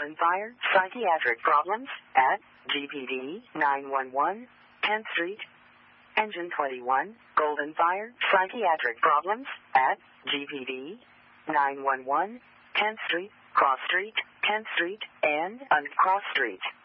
Golden Fire Psychiatric Problems at GPD 911, 10th Street. Engine 21, Golden Fire Psychiatric Problems at GPD 911, 10th Street, Cross Street, 10th Street, and on Cross Street.